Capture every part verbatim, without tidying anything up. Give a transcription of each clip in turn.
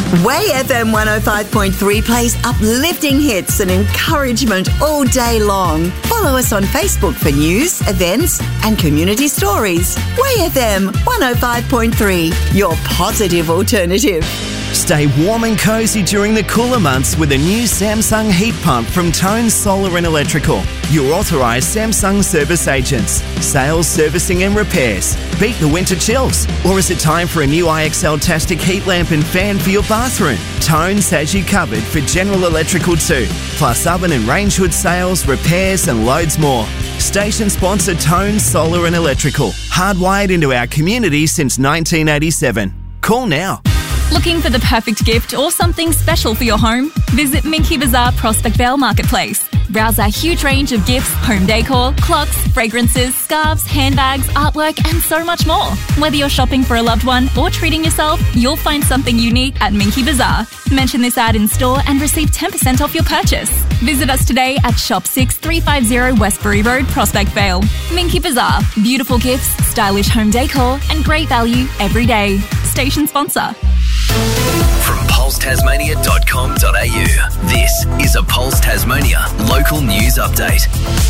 Way F M one oh five point three plays uplifting hits and encouragement all day long. Follow us on Facebook for news, events and community stories. Way F M one oh five point three, your positive alternative. Stay warm and cosy during the cooler months with a new Samsung heat pump from Tone Solar and Electrical. Your authorised Samsung service agents. Sales, servicing and repairs. Beat the winter chills. Or is it time for a new I X L-tastic heat lamp and fan for your bathroom? Tones has you covered for general electrical too. Plus oven and range hood sales, repairs and loads more. Station sponsor Tone Solar and Electrical. Hardwired into our community since nineteen eighty-seven. Call now. Looking for the perfect gift or something special for your home? Visit Minky Bazaar Prospect Vale Marketplace. Browse our huge range of gifts, home decor, clocks, fragrances, scarves, handbags, artwork and so much more. Whether you're shopping for a loved one or treating yourself, you'll find something unique at Minky Bazaar. Mention this ad in store and receive ten percent off your purchase. Visit us today at Shop six three five zero Westbury Road, Prospect Vale. Minky Bazaar. Beautiful gifts, stylish home decor and great value every day. Station sponsor. From pulse tasmania dot com dot a u, this is a Pulse Tasmania local news update.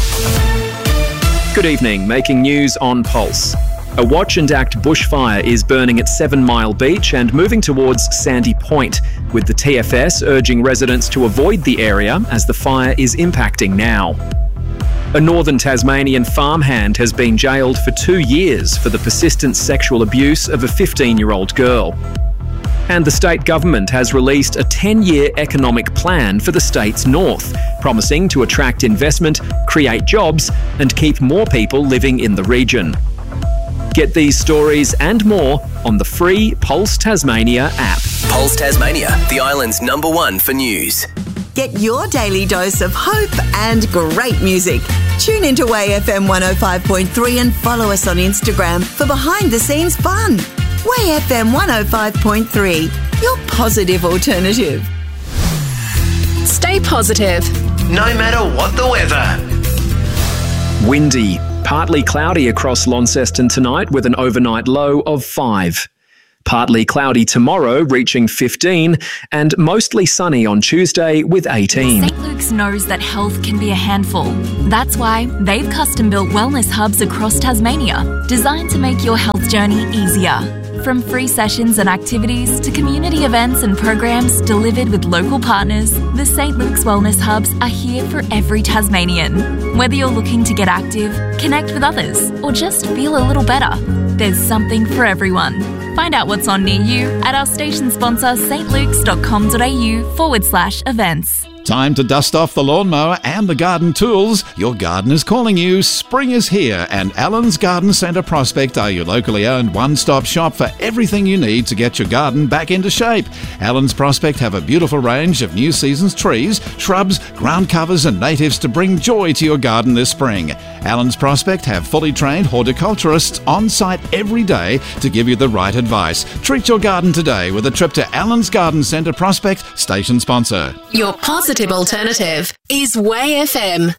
Good evening, making news on Pulse. A watch and act bushfire is burning at Seven Mile Beach and moving towards Sandy Point, with the T F S urging residents to avoid the area as the fire is impacting now. A northern Tasmanian farmhand has been jailed for two years for the persistent sexual abuse of a fifteen-year-old girl. And the state government has released a ten-year economic plan for the state's north, promising to attract investment, create jobs, and keep more people living in the region. Get these stories and more on the free Pulse Tasmania app. Pulse Tasmania, the island's number one for news. Get your daily dose of hope and great music. Tune into Way F M one oh five point three and follow us on Instagram for behind-the-scenes fun. Way F M one oh five point three, your positive alternative. Stay positive, no matter what the weather. Windy, partly cloudy across Launceston tonight with an overnight low of five. Partly cloudy tomorrow, reaching fifteen, and mostly sunny on Tuesday with eighteen. Saint Luke's knows that health can be a handful. That's why they've custom-built wellness hubs across Tasmania, designed to make your health journey easier. From free sessions and activities to community events and programs delivered with local partners, the Saint Luke's Wellness Hubs are here for every Tasmanian. Whether you're looking to get active, connect with others, or just feel a little better, there's something for everyone. Find out what's on near you at our station sponsor stlukes.com.au forward slash events. Time to dust off the lawnmower and the garden tools. Your garden is calling you. Spring is here, and Allen's Garden Centre Prospect are your locally owned one-stop shop for everything you need to get your garden back into shape. Allen's Prospect have a beautiful range of new season's trees, shrubs, ground covers and natives to bring joy to your garden this spring. Allen's Prospect have fully trained horticulturists on site every day to give you the right advice. Treat your garden today with a trip to Allen's Garden Centre Prospect, station sponsor. your positive alternative is Way F M.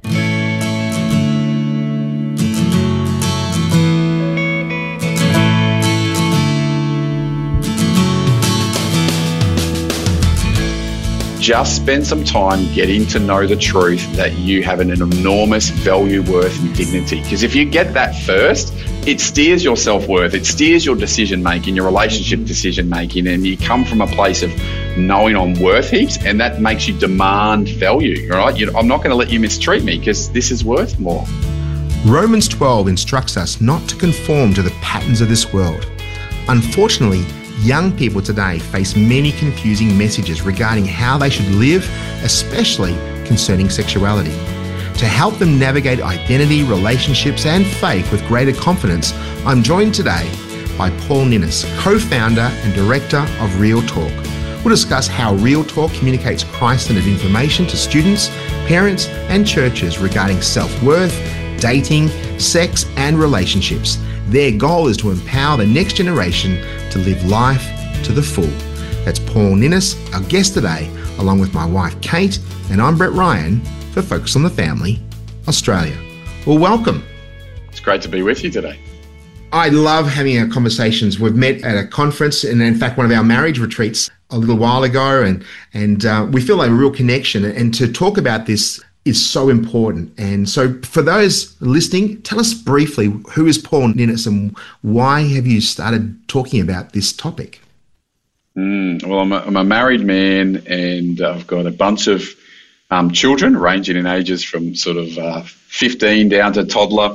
Just spend some time getting to know the truth that you have an enormous value, worth and dignity. Because if you get that first, it steers your self-worth, it steers your decision-making, your relationship decision-making, and you come from a place of knowing I'm worth heaps, and that makes you demand value, all right? You, I'm not going to let you mistreat me because this is worth more. Romans twelve instructs us not to conform to the patterns of this world. Unfortunately, young people today face many confusing messages regarding how they should live, especially concerning sexuality. To help them navigate identity, relationships and faith with greater confidence, I'm joined today by Paul Ninnis, co-founder and director of Real Talk. We'll discuss how Real Talk communicates Christ-centered information to students, parents and churches regarding self-worth, dating, sex and relationships. Their goal is to empower the next generation to live life to the full. That's Paul Ninnis, our guest today, along with my wife Kate, and I'm Brett Ryan for Focus on the Family, Australia. Well, welcome. It's great to be with you today. I love having our conversations. We've met at a conference and in fact one of our marriage retreats a little while ago, and and uh, we feel like a real connection. And to talk about this is so important. And so for those listening, tell us briefly, who is Paul Ninnis and why have you started talking about this topic? Mm, well, I'm a, I'm a married man, and I've got a bunch of um, children ranging in ages from sort of uh, fifteen down to toddler.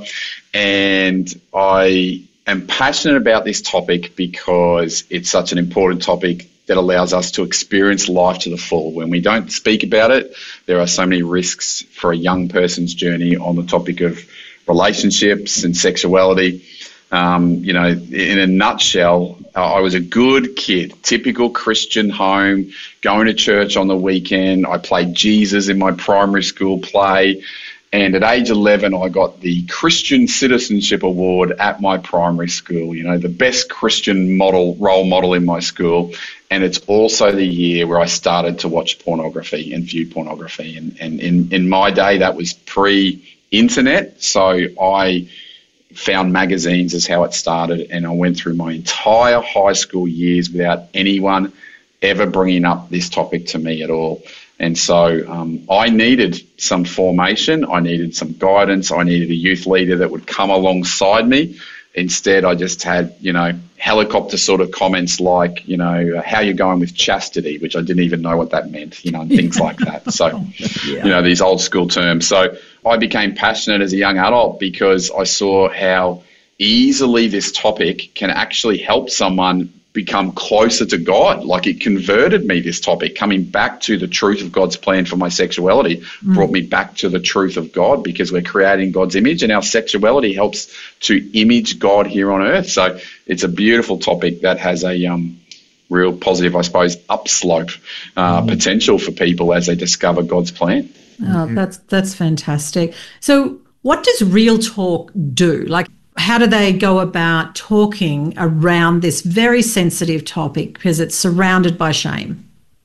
And I am passionate about this topic because it's such an important topic that allows us to experience life to the full. When we don't speak about it, there are so many risks for a young person's journey on the topic of relationships and sexuality. Um, you know, in a nutshell, I was a good kid, typical Christian home, going to church on the weekend. I played Jesus in my primary school play. And at age eleven, I got the Christian Citizenship Award at my primary school, you know, the best Christian model role model in my school. And it's also the year where I started to watch pornography and view pornography. And, and in, in my day, that was pre-internet. So I found magazines as how it started. And I went through my entire high school years without anyone ever bringing up this topic to me at all. And so um, I needed some formation, I needed some guidance, I needed a youth leader that would come alongside me. Instead, I just had, you know, helicopter sort of comments like, you know, how you're going with chastity, which I didn't even know what that meant, you know, and things like that. So, yeah. you know, these old school terms. So I became passionate as a young adult because I saw how easily this topic can actually help someone become closer to God. Like, it converted me, this topic, coming back to the truth of God's plan for my sexuality, mm. brought me back to the truth of God, because we're creating God's image and our sexuality helps to image God here on earth. So it's a beautiful topic that has a um, real positive, I suppose, upslope uh, mm. potential for people as they discover God's plan. Oh, that's, that's fantastic. So what does Real Talk do? Like, how do they go about talking around this very sensitive topic, because it's surrounded by shame?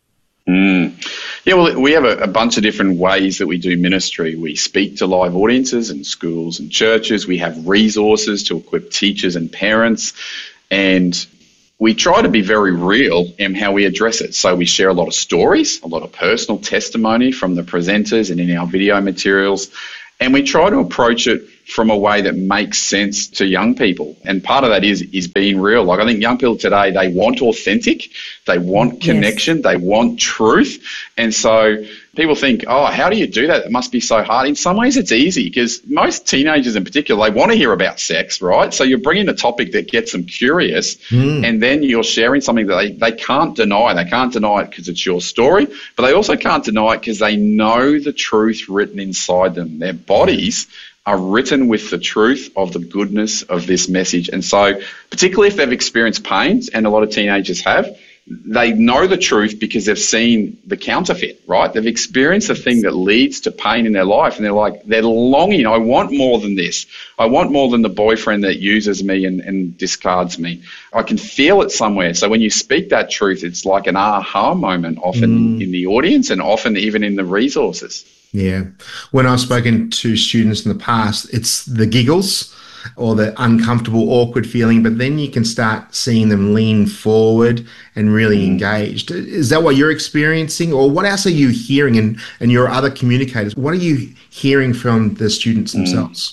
Mm. Yeah, well, we have a, a bunch of different ways that we do ministry. We speak to live audiences in schools and churches. We have resources to equip teachers and parents. And we try to be very real in how we address it. So we share a lot of stories, a lot of personal testimony from the presenters and in our video materials. And we try to approach it from a way that makes sense to young people. And part of that is is being real. Like, I think young people today, they want authentic, they want connection, yes. they want truth. And so people think, oh, how do you do that? It must be so hard. In some ways, it's easy, because most teenagers in particular, they want to hear about sex, right? So you're bringing a topic that gets them curious, mm. and then you're sharing something that they, they can't deny. They can't deny it because it's your story, but they also can't deny it because they know the truth written inside them. Their bodies are written with the truth of the goodness of this message. And so particularly if they've experienced pain, and a lot of teenagers have, they know the truth because they've seen the counterfeit, right? They've experienced the thing that leads to pain in their life, and they're like, they're longing, I want more than this. I want more than the boyfriend that uses me and, and discards me. I can feel it somewhere. So when you speak that truth, it's like an aha moment often mm. in the audience, and often even in the resources. Yeah. When I've spoken to students in the past, it's the giggles or the uncomfortable, awkward feeling, but then you can start seeing them lean forward and really engaged. Is that what you're experiencing, or what else are you hearing, and, and your other communicators? What are you hearing from the students themselves? Mm.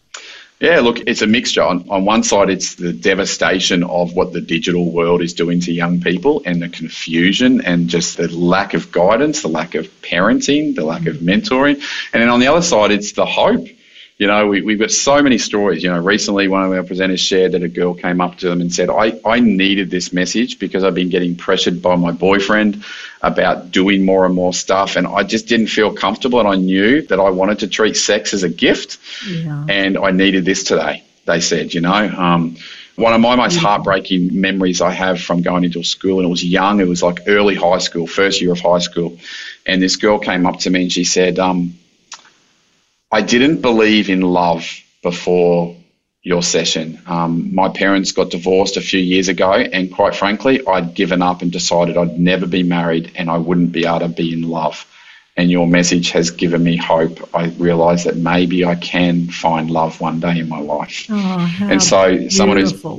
Yeah, look, it's a mixture. On, on one side, it's the devastation of what the digital world is doing to young people, and the confusion and just the lack of guidance, the lack of parenting, the lack of mentoring. And then on the other side, it's the hope. You know, we, we've got so many stories. You know, recently one of our presenters shared that a girl came up to them and said, I, I needed this message because I've been getting pressured by my boyfriend about doing more and more stuff, and I just didn't feel comfortable, and I knew that I wanted to treat sex as a gift, yeah. and I needed this today, they said, you know. Um, one of my most heartbreaking memories I have from going into a school, and it was young, it was like early high school, first year of high school, and this girl came up to me and she said, um, I didn't believe in love before your session. Um, my parents got divorced a few years ago, and quite frankly, I'd given up and decided I'd never be married and I wouldn't be able to be in love. And your message has given me hope. I realised that maybe I can find love one day in my life. Oh, how and so beautiful. someone who's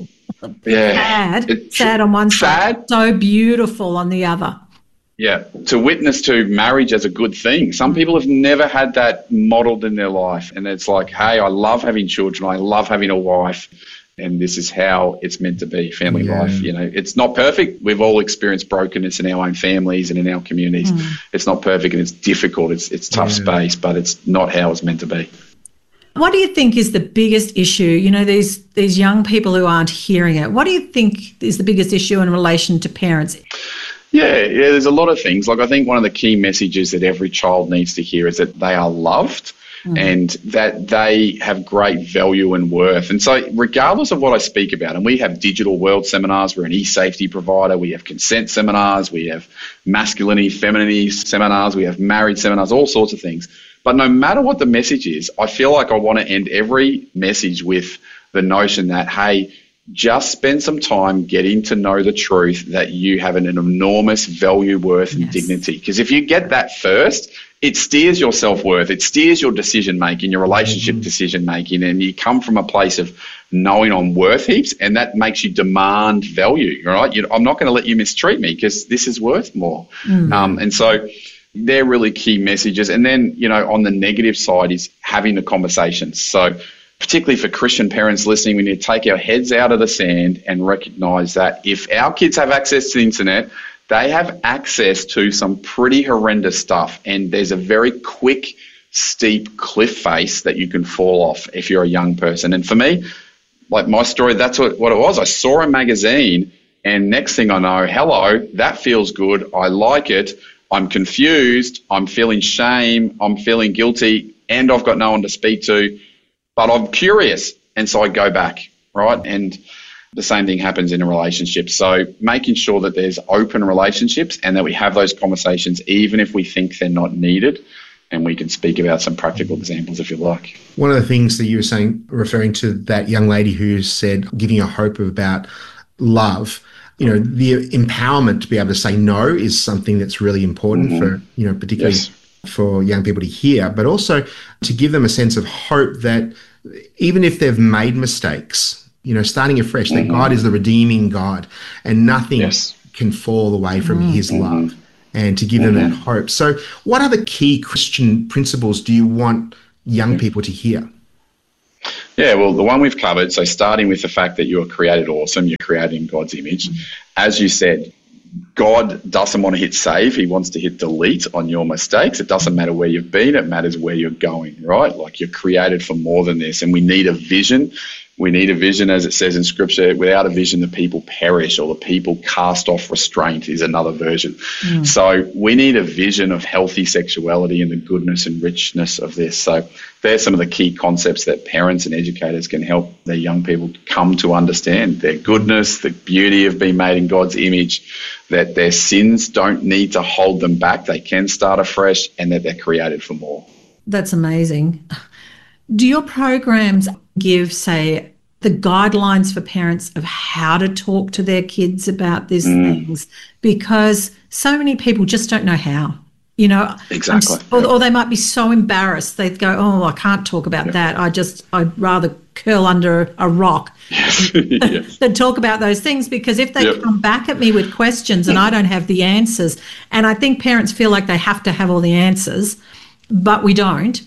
Yeah. sad, It- sad on one sad. side, so beautiful on the other. Yeah, to witness to marriage as a good thing. Some people have never had that modelled in their life, and it's like, hey, I love having children, I love having a wife, and this is how it's meant to be, family Yeah. life. You know, it's not perfect. We've all experienced brokenness in our own families and in our communities. Mm. It's not perfect and it's difficult. It's it's tough Yeah. space, but it's not how it's meant to be. What do you think is the biggest issue? You know, these these young people who aren't hearing it. What do you think is the biggest issue in relation to parents? Yeah, yeah, there's a lot of things. Like, I think one of the key messages that every child needs to hear is that they are loved mm. and that they have great value and worth. And so regardless of what I speak about, and we have digital world seminars, we're an e-safety provider, we have consent seminars, we have masculinity, femininity seminars, we have marriage seminars, all sorts of things. But no matter what the message is, I feel like I want to end every message with the notion that, hey, just spend some time getting to know the truth that you have an, an enormous value, worth, and yes. dignity. Because if you get that first, it steers your self-worth, it steers your decision-making, your relationship mm-hmm. decision-making, and you come from a place of knowing I'm worth heaps, and that makes you demand value, right? You, I'm not going to let you mistreat me because this is worth more. Mm-hmm. Um, and so they're really key messages. And then, you know, on the negative side is having the conversations. So particularly for Christian parents listening, we need to take our heads out of the sand and recognise that if our kids have access to the internet, they have access to some pretty horrendous stuff, and there's a very quick, steep cliff face that you can fall off if you're a young person. And for me, like my story, that's what, what it was. I saw a magazine, and next thing I know, hello, that feels good, I like it, I'm confused, I'm feeling shame, I'm feeling guilty, and I've got no one to speak to. But I'm curious, and so I go back, right? And the same thing happens in a relationship. So making sure that there's open relationships and that we have those conversations even if we think they're not needed, and we can speak about some practical examples if you like. One of the things that you were saying, referring to that young lady who said, giving her hope about love, you know, the empowerment to be able to say no is something that's really important mm-hmm. for, you know, particularly yes. for young people to hear, but also to give them a sense of hope that even if they've made mistakes, you know, starting afresh, mm-hmm. that God is the redeeming God and nothing yes. can fall away from mm-hmm. his love, and to give mm-hmm. them that hope. So what other key Christian principles do you want young mm-hmm. people to hear? Yeah, well, the one we've covered, so starting with the fact that you are created awesome, you're created in God's image. Mm-hmm. As you said, God doesn't want to hit save. He wants to hit delete on your mistakes. It doesn't matter where you've been. It matters where you're going, right? Like, you're created for more than this, and we need a vision. We need a vision, as it says in Scripture. Without a vision, the people perish, or the people cast off restraint is another version. Mm. So we need a vision of healthy sexuality and the goodness and richness of this. So there's some of the key concepts that parents and educators can help their young people come to understand: their goodness, the beauty of being made in God's image, that their sins don't need to hold them back. They can start afresh, and that they're created for more. That's amazing. Do your programs give, say, the guidelines for parents of how to talk to their kids about these mm. things? Because so many people just don't know how, you know. Exactly. Or, or they might be so embarrassed. They go, oh, I can't talk about yep. that. I just, I'd rather curl under a rock yes. than talk about those things, because if they yep. come back at me with questions and I don't have the answers, and I think parents feel like they have to have all the answers, but we don't.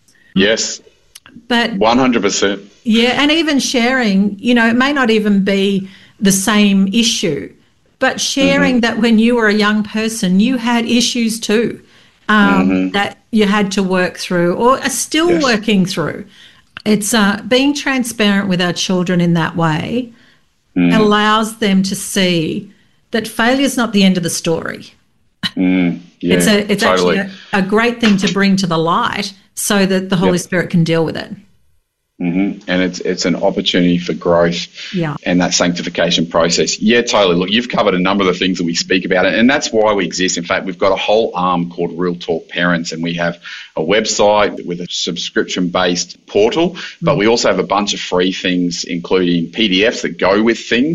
Yes. But one hundred percent. Yeah, and even sharing, you know, it may not even be the same issue, but sharing mm-hmm. that when you were a young person, you had issues too um, mm-hmm. that you had to work through or are still yes. working through. It's uh, being transparent with our children in that way mm. allows them to see that failure is not the end of the story. Mm, yeah, it's a, it's totally. actually a, a great thing to bring to the light so that the Holy yep. Spirit can deal with it. Mm-hmm. And it's it's an opportunity for growth yeah. and that sanctification process. Yeah, totally. Look, you've covered a number of the things that we speak about, and that's why we exist. In fact, we've got a whole arm called Real Talk Parents, and we have a website with a subscription-based portal, but we also have a bunch of free things, including P D Fs that go with things.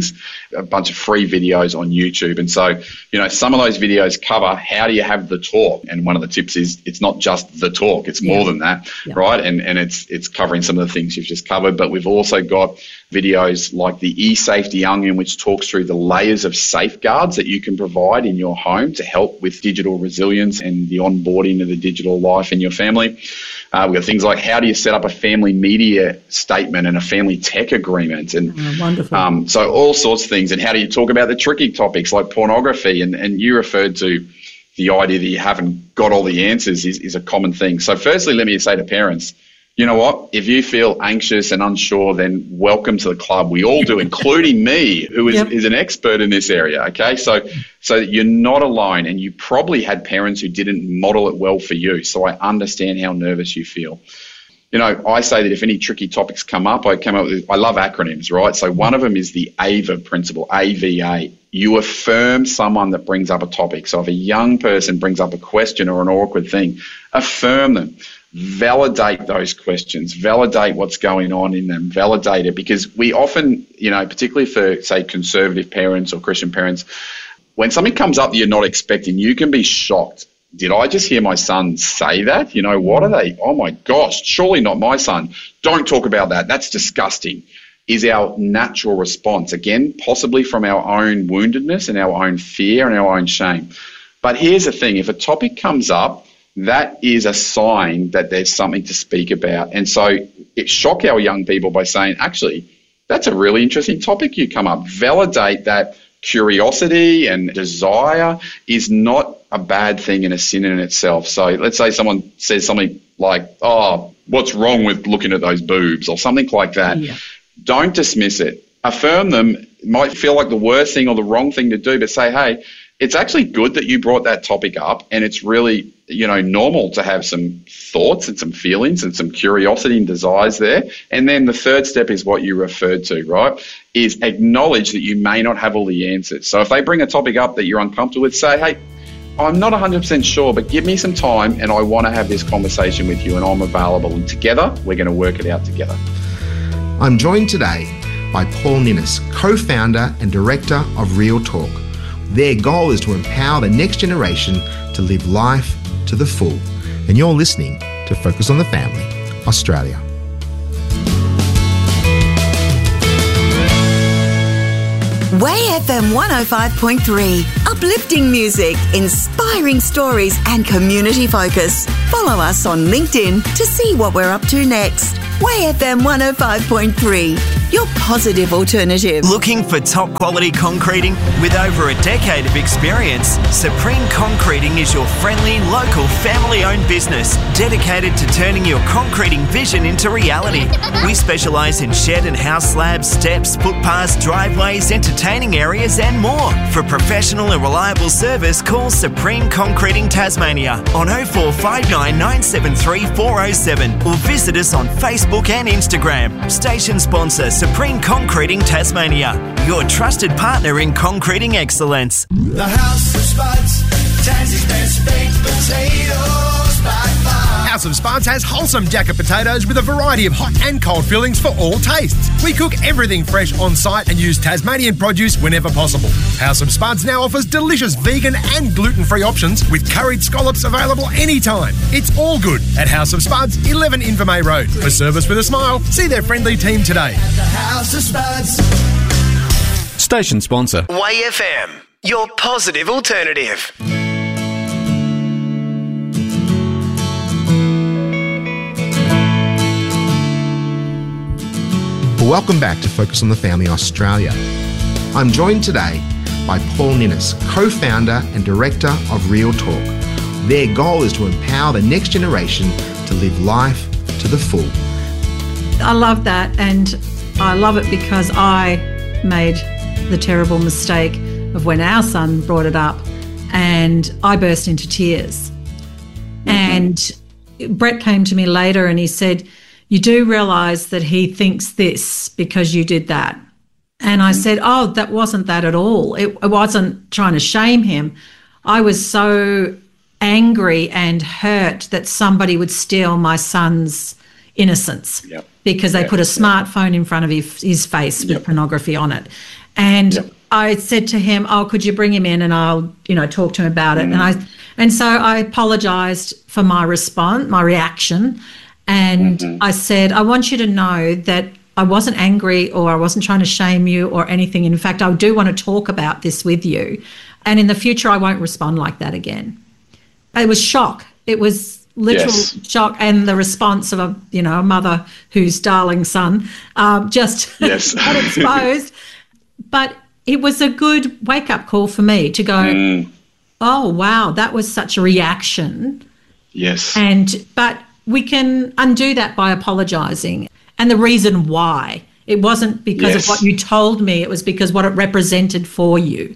a bunch of free videos on YouTube. And so, you know, some of those videos cover how do you have the talk. And one of the tips is it's not just the talk, it's more yeah. than that, yeah. right? And and it's it's covering some of the things you've just covered. But we've also got videos like the eSafety Onion, which talks through the layers of safeguards that you can provide in your home to help with digital resilience and the onboarding of the digital life in your family. Uh, we've got things like how do you set up a family media statement and a family tech agreement, and oh, wonderful. Um, so all sorts of things. And how do you talk about the tricky topics like pornography? And, and you referred to the idea that you haven't got all the answers is, is a common thing. So firstly, let me say to parents, you know what? If you feel anxious and unsure, then welcome to the club. We all do, including me, who is, yep. is an expert in this area, okay? So so you're not alone, and you probably had parents who didn't model it well for you, so I understand how nervous you feel. You know, I say that if any tricky topics come up, I come up with, I love acronyms, right? So one of them is the A V A principle, A V A. You affirm someone that brings up a topic. So if a young person brings up a question or an awkward thing, affirm them. Validate those questions, validate what's going on in them, validate it, because we often, you know, particularly for, say, conservative parents or Christian parents, when something comes up that you're not expecting, you can be shocked. Did I just hear my son say that? You know, what are they? Oh, my gosh, surely not my son. Don't talk about that. That's disgusting, is our natural response. Again, possibly from our own woundedness and our own fear and our own shame. But here's the thing. If a topic comes up, that is a sign that there's something to speak about. And so it shock our young people by saying, actually, that's a really interesting topic you come up. Validate that curiosity and desire is not a bad thing and a sin in itself. So let's say someone says something like, oh, what's wrong with looking at those boobs or something like that. Yeah. Don't dismiss it. Affirm them. It might feel like the worst thing or the wrong thing to do, but say, hey, it's actually good that you brought that topic up, and it's really, you know, normal to have some thoughts and some feelings and some curiosity and desires there. And then the third step is what you referred to, right, is acknowledge that you may not have all the answers. So if they bring a topic up that you're uncomfortable with, say, hey, I'm not one hundred percent sure, but give me some time and I want to have this conversation with you and I'm available. And together, we're going to work it out together. I'm joined today by Paul Ninnis, co-founder and director of Real Talk. Their goal is to empower the next generation to live life to the full. And you're listening to Focus on the Family, Australia. Way F M one oh five point three. Uplifting music, inspiring stories and community focus. Follow us on LinkedIn to see what we're up to next. Way F M one oh five point three. Your positive alternative. Looking for top quality concreting? With over a decade of experience, Supreme Concreting is your friendly, local, family-owned business dedicated to turning your concreting vision into reality. We specialise in shed and house slabs, steps, footpaths, driveways, entertaining areas and more. For professional and reliable service, call Supreme Concreting Tasmania on oh four five nine, nine seven three, four oh seven or visit us on Facebook and Instagram. Station sponsor Supreme Concreting Tasmania, your trusted partner in concreting excellence. The House of Spuds, Tassie's best baked potatoes by far. House of Spuds has wholesome jacket potatoes with a variety of hot and cold fillings for all tastes. We cook everything fresh on site and use Tasmanian produce whenever possible. House of Spuds now offers delicious vegan and gluten-free options with curried scallops available anytime. It's all good at House of Spuds, eleven Invermay Road. For service with a smile, see their friendly team today. At the House of Spuds. Station sponsor. Way F M, your positive alternative. Welcome back to Focus on the Family Australia. I'm joined today by Paul Ninnis, co-founder and director of Real Talk. Their goal is to empower the next generation to live life to the full. I love that, and I love it because I made the terrible mistake of when our son brought it up and I burst into tears. Mm-hmm. And Brett came to me later and he said, you do realise that he thinks this because you did that. And I said, oh, that wasn't that at all. It, it wasn't trying to shame him. I was so angry and hurt that somebody would steal my son's innocence yep. because they yep. put a smartphone yep. in front of his, his face with yep. pornography on it. And yep. I said to him, oh, could you bring him in and I'll, you know, talk to him about it. Mm. And I, and so I apologised for my response, my reaction. And mm-hmm. I said, I want you to know that I wasn't angry or I wasn't trying to shame you or anything. In fact, I do want to talk about this with you. And in the future, I won't respond like that again. It was shock. It was literal yes. shock, and the response of a, you know, a mother whose darling son um, just yes. got exposed. But it was a good wake-up call for me to go, mm. oh, wow, that was such a reaction. Yes. And but we can undo that by apologising. And the reason why. It wasn't because yes. of what you told me. It was because what it represented for you.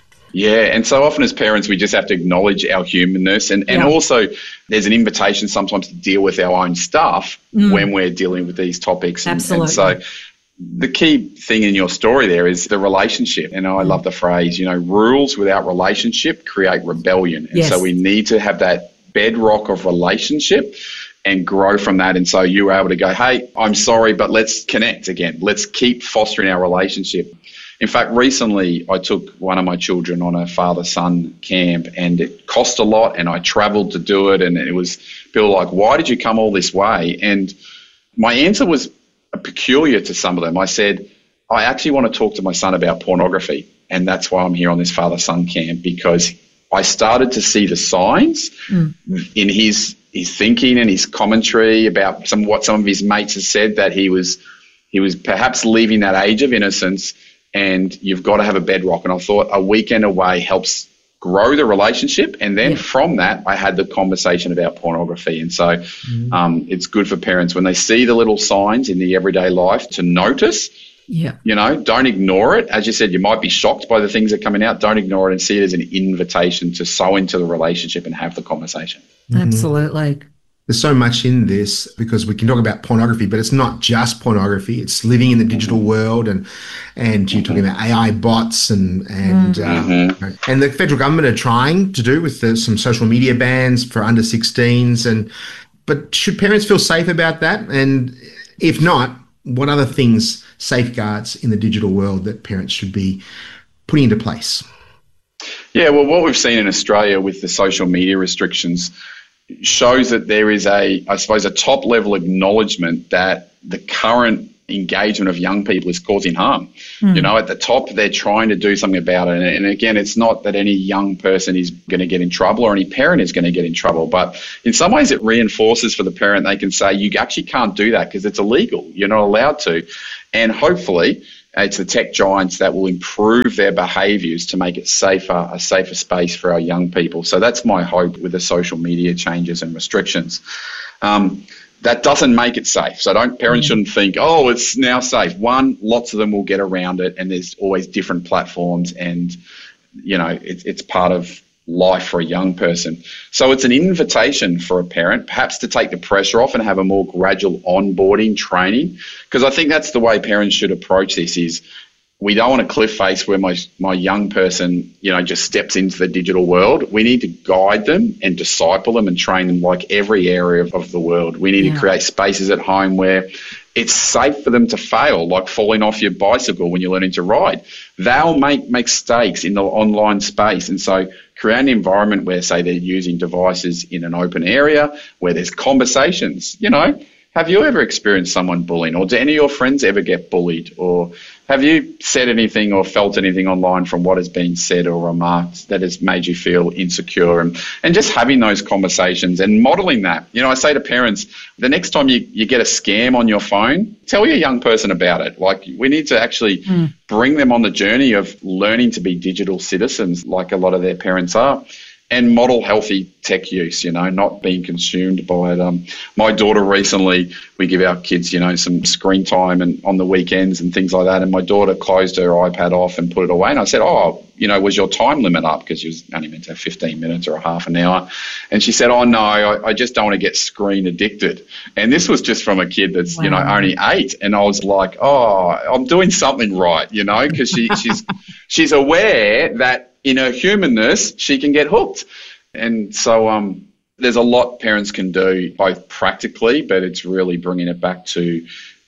Yeah, and so often as parents, we just have to acknowledge our humanness, and, and yeah. also there's an invitation sometimes to deal with our own stuff mm. when we're dealing with these topics. And, Absolutely. And so the key thing in your story there is the relationship, and I love the phrase, you know, rules without relationship create rebellion. And yes. so we need to have that bedrock of relationship and grow from that. And so you were able to go, hey, I'm sorry, but let's connect again. Let's keep fostering our relationship. In fact, recently I took one of my children on a father-son camp, and it cost a lot, and I travelled to do it, and it was people like, why did you come all this way? And my answer was peculiar to some of them. I said, I actually want to talk to my son about pornography, and that's why I'm here on this father-son camp, because I started to see the signs mm. in his his thinking and his commentary about some what some of his mates had said, that he was he was perhaps leaving that age of innocence. And you've got to have a bedrock. And I thought a weekend away helps grow the relationship. And then yeah. from that, I had the conversation about pornography. And so mm-hmm. um, it's good for parents when they see the little signs in the everyday life to notice. Yeah. You know, don't ignore it. As you said, you might be shocked by the things that are coming out. Don't ignore it and see it as an invitation to sow into the relationship and have the conversation. Mm-hmm. Absolutely. There's so much in this, because we can talk about pornography, but it's not just pornography. It's living in the digital world, and and you're talking about A I bots and and mm-hmm. um, and the federal government are trying to do with the, some social media bans for under sixteens. And but should parents feel safe about that? And if not, what other things, safeguards in the digital world that parents should be putting into place? Yeah, well, what we've seen in Australia with the social media restrictions shows that there is a, I suppose, a top level acknowledgement that the current engagement of young people is causing harm. Mm. You know, at the top, they're trying to do something about it. And, and again, it's not that any young person is going to get in trouble or any parent is going to get in trouble. But in some ways, it reinforces for the parent. They can say, you actually can't do that because it's illegal. You're not allowed to. And hopefully, it's the tech giants that will improve their behaviours to make it safer, a safer space for our young people. So that's my hope with the social media changes and restrictions. Um, that doesn't make it safe. So don't parents shouldn't think, oh, it's now safe. One, lots of them will get around it, and there's always different platforms, and, you know, it, it's part of life for a young person. So it's an invitation for a parent perhaps to take the pressure off and have a more gradual onboarding training, because I think that's the way parents should approach this. Is we don't want a cliff face where my my young person, you know, just steps into the digital world. We need to guide them and disciple them and train them like every area of, of the world. We need yeah. to create spaces at home where it's safe for them to fail, like falling off your bicycle when you're learning to ride. They'll make mistakes in the online space. And so create an environment where, say, they're using devices in an open area, where there's conversations. You know, have you ever experienced someone bullying, or do any of your friends ever get bullied? Or have you said anything or felt anything online from what has been said or remarked that has made you feel insecure? And, and just having those conversations and modelling that. You know, I say to parents, the next time you, you get a scam on your phone, tell your young person about it. Like, we need to actually mm. bring them on the journey of learning to be digital citizens like a lot of their parents are. And model healthy tech use, you know, not being consumed by it. Um, my daughter recently, we give our kids, you know, some screen time and on the weekends and things like that. And my daughter closed her iPad off and put it away. And I said, oh, you know, was your time limit up? Because she was only meant to have fifteen minutes or a half an hour. And she said, oh, no, I, I just don't want to get screen addicted. And this was just from a kid that's, wow. you know, only eight. And I was like, oh, I'm doing something right, you know, because she, she's she's aware that in her humanness, she can get hooked. And so um, there's a lot parents can do, both practically, but it's really bringing it back to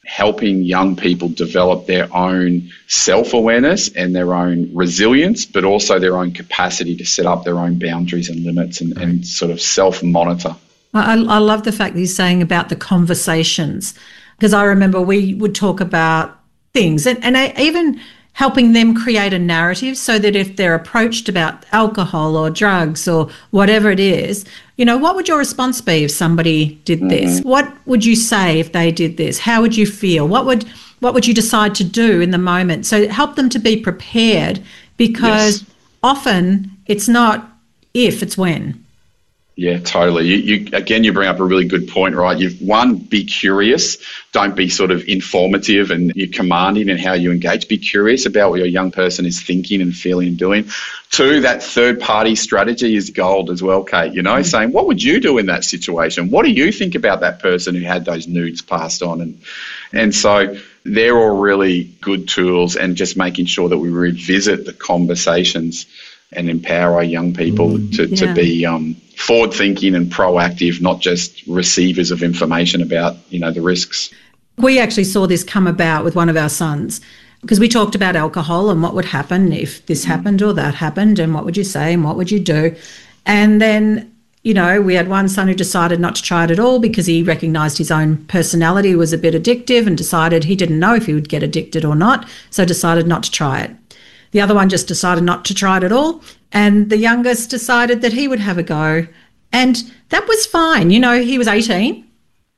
helping young people develop their own self-awareness and their own resilience, but also their own capacity to set up their own boundaries and limits and, and sort of self-monitor. I, I love the fact that he's saying about the conversations, because I remember we would talk about things and, and I, even helping them create a narrative so that if they're approached about alcohol or drugs or whatever it is, you know, what would your response be if somebody did this? Mm-hmm. What would you say if they did this? How would you feel? What would what would you decide to do in the moment? So help them to be prepared, because yes. often it's not if, it's when. Yeah, totally. You, you again, you bring up a really good point, right? You've one, be curious. Don't be sort of informative and you're commanding in how you engage. Be curious about what your young person is thinking and feeling and doing. Two, that third party strategy is gold as well, Kate. You know, mm-hmm. saying, what would you do in that situation? What do you think about that person who had those nudes passed on? And and so they're all really good tools, and just making sure that we revisit the conversations and empower our young people mm, to, yeah. to be um, forward-thinking and proactive, not just receivers of information about, you know, the risks. We actually saw this come about with one of our sons, because we talked about alcohol and what would happen if this happened or that happened, and what would you say and what would you do. And then, you know, we had one son who decided not to try it at all because he recognised his own personality was a bit addictive and decided he didn't know if he would get addicted or not, so decided not to try it. The other one just decided not to try it at all. And the youngest decided that he would have a go. And that was fine. You know, he was eighteen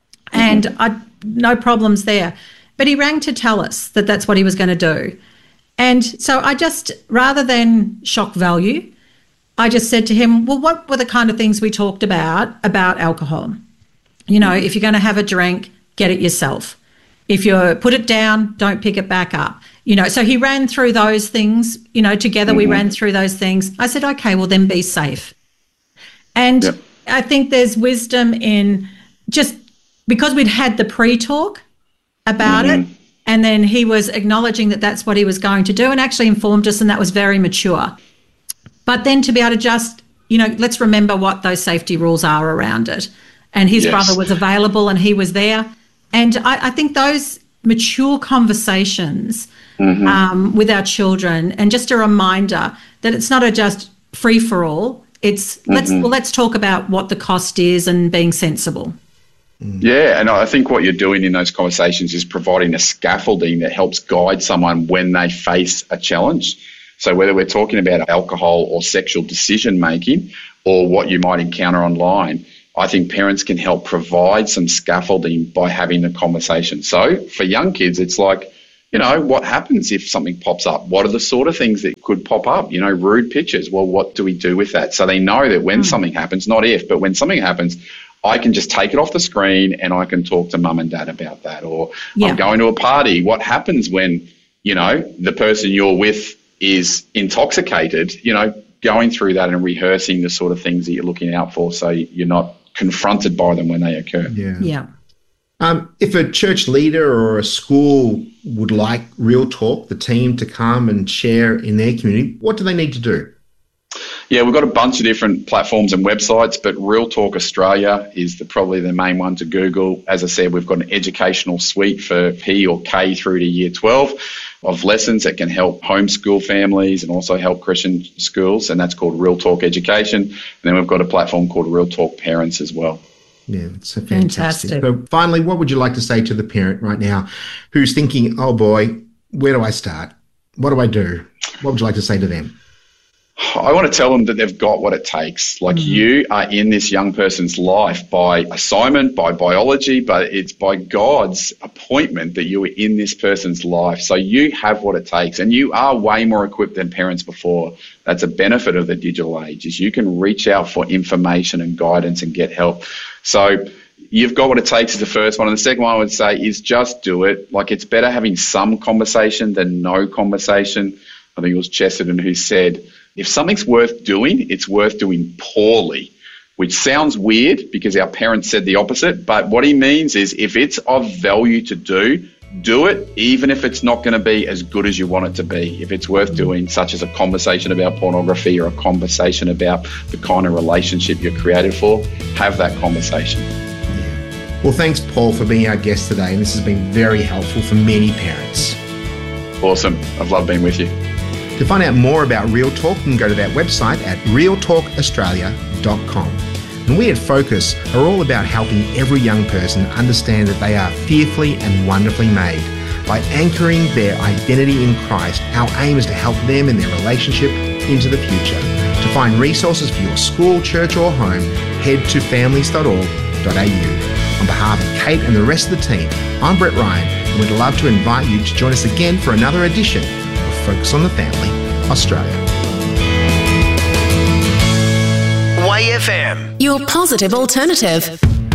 and mm-hmm. I, no problems there. But he rang to tell us that that's what he was going to do. And so I just, rather than shock value, I just said to him, well, what were the kind of things we talked about, about alcohol? You know, if you're going to have a drink, get it yourself. If you put it down, don't pick it back up. You know, so he ran through those things, you know, together mm-hmm. we ran through those things. I said, okay, well then be safe. And yep. I think there's wisdom in just because we'd had the pre-talk about mm-hmm. it, and then he was acknowledging that that's what he was going to do and actually informed us, and that was very mature. But then to be able to just, you know, let's remember what those safety rules are around it. And his yes. brother was available and he was there. And I, I think those mature conversations mm-hmm. um, with our children, and just a reminder that it's not a just free for all. It's mm-hmm. let's well, let's talk about what the cost is and being sensible. Yeah, and I think what you're doing in those conversations is providing a scaffolding that helps guide someone when they face a challenge. So whether we're talking about alcohol or sexual decision making, or what you might encounter online, I think parents can help provide some scaffolding by having the conversation. So for young kids, it's like, you know, what happens if something pops up? What are the sort of things that could pop up? You know, rude pictures. Well, what do we do with that? So they know that when mm. something happens, not if, but when something happens, I can just take it off the screen and I can talk to mum and dad about that. Or yeah. I'm going to a party. What happens when, you know, the person you're with is intoxicated? You know, going through that and rehearsing the sort of things that you're looking out for, so you're not confronted by them when they occur. Yeah. Yeah. Um, if a church leader or a school would like Real Talk, the team, to come and share in their community, what do they need to do? Yeah, we've got a bunch of different platforms and websites, but Real Talk Australia is the, probably the main one to Google. As I said, we've got an educational suite for P or K through to year twelve of lessons that can help homeschool families and also help Christian schools, and that's called Real Talk Education. And then we've got a platform called Real Talk Parents as well. Yeah, it's a fantastic. Fantastic. So finally, what would you like to say to the parent right now who's thinking, oh boy, where do I start? What do I do? What would you like to say to them? I want to tell them that they've got what it takes. Like mm-hmm. you are in this young person's life by assignment, by biology, but it's by God's appointment that you are in this person's life. So you have what it takes, and you are way more equipped than parents before. That's a benefit of the digital age, is you can reach out for information and guidance and get help. So you've got what it takes is the first one. And the second one I would say is just do it. Like, it's better having some conversation than no conversation. I think it was Chesterton who said, if something's worth doing, it's worth doing poorly, which sounds weird because our parents said the opposite. But what he means is if it's of value to do, do it, even if it's not going to be as good as you want it to be. If it's worth doing, such as a conversation about pornography or a conversation about the kind of relationship you're created for, have that conversation. Well, thanks, Paul, for being our guest today, and this has been very helpful for many parents. Awesome. I've loved being with you. To find out more about Real Talk, you can go to that website at real talk australia dot com. And we at Focus are all about helping every young person understand that they are fearfully and wonderfully made. By anchoring their identity in Christ, our aim is to help them in their relationship into the future. To find resources for your school, church or home, head to families dot org dot a u. On behalf of Kate and the rest of the team, I'm Brett Ryan, and we'd love to invite you to join us again for another edition of Focus on the Family, Australia. Way F M. Your positive alternative.